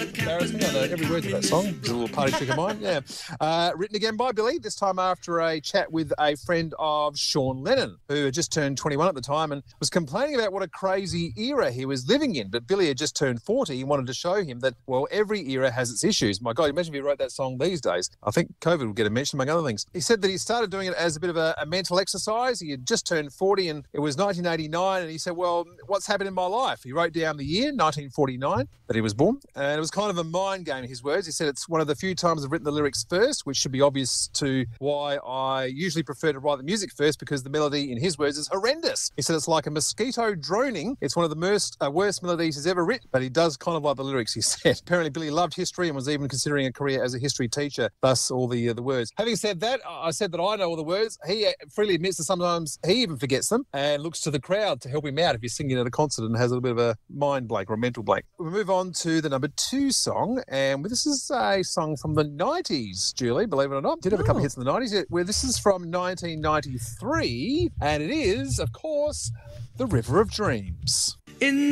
Embarrassing. I know every word of that song. It's a little party trick of mine. Yeah. Written again by Billy, this time after a chat with a friend of Sean Lennon, who had just turned 21 at the time and was complaining about what a crazy era he was living in. But Billy had just turned 40 and wanted to show him that, well, every era has its issues. My God, imagine if he wrote that song these days. I think COVID would get a mention, among other things. He said that he started doing it as a bit of a mental exercise. He had just turned 40 and it was 1989. And he said, well, what's happened in my life? He wrote down the year, 1949, that he was born. And it was kind of a mind game, his words. He said it's one of the few times I've written the lyrics first, which should be obvious to why I usually prefer to write the music first, because the melody, in his words, is horrendous. He said it's like a mosquito droning. It's one of the worst melodies he's ever written, but he does kind of like the lyrics, he said. Apparently, Billy loved history and was even considering a career as a history teacher, thus all the words. Having said that, I said that I know all the words. He freely admits that sometimes he even forgets them and looks to the crowd to help him out if he's singing at a concert and has a little bit of a mind blank or a mental blank. We move on to the number 2 song, and this is a song from the 90s, Julie, believe it or not. Did have a couple of hits in the 90s, where this is from 1993, and it is, of course, The River of Dreams. In